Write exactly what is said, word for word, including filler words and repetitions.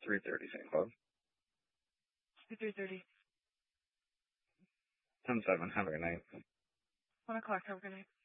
three thirty, same club. three thirty. ten seven, have a good night. one o'clock, have a good night.